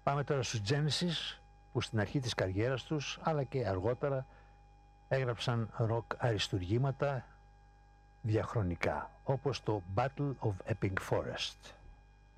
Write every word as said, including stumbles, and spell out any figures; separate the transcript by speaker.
Speaker 1: Πάμε τώρα στους Genesis, που στην αρχή της καριέρας τους, αλλά και αργότερα, έγραψαν ροκ αριστουργήματα διαχρονικά, όπως το Battle of Epping Forest.